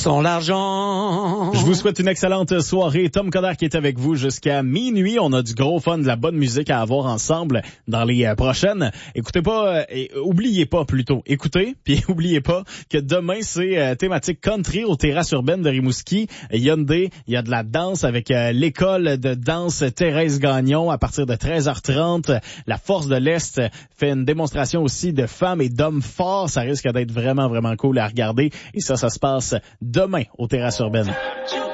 Sans l'argent. Je vous souhaite une excellente soirée. Tom Coderre qui est avec vous jusqu'à minuit. On a du gros fun, de la bonne musique à avoir ensemble dans les prochaines. Écoutez pas, oubliez pas plutôt. Écoutez, puis oubliez pas que demain c'est thématique country aux terrasses urbaines de Rimouski. Hyundai, il y a de la danse avec l'école de danse Thérèse Gagnon à partir de 13h30. La Force de l'Est fait une démonstration aussi de femmes et d'hommes forts. Ça risque d'être vraiment, vraiment cool à regarder. Et ça se passe demain aux terrasses urbaines.